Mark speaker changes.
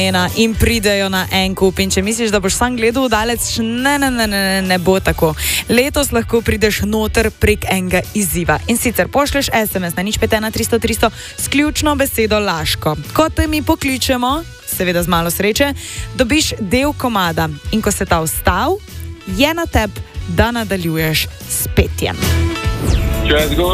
Speaker 1: in pridejo na en kup. In če misliš, da boš sam gledal udalec, ne bo tako. Letos lahko prideš noter prek enega izziva. In sicer pošlješ SMS na 051 300 300 s ključno besedo Laško. Ko te mi pokličemo, seveda z malo sreče, dobiš del komada. In ko se ta vstav, je na tebi, da nadaljuješ s petjem.